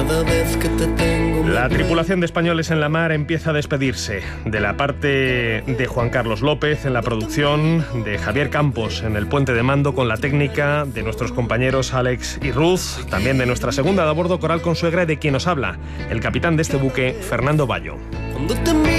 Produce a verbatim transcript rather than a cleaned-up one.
cada vez que te tengo. La tripulación de Españoles en la Mar empieza a despedirse. De la parte de Juan Carlos López en la producción, de Javier Campos en el puente de mando con la técnica, de nuestros compañeros Alex y Ruth, también de nuestra segunda de a bordo, Coral Consuegra, y de quien nos habla, el capitán de este buque, Fernando Bayo. Cuando te miro